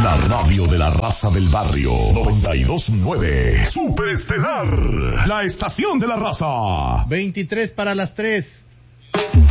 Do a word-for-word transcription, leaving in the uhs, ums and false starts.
La radio de la raza del barrio. noventa y dos punto nueve. Superestelar. La estación de la raza. veintitrés para las tres.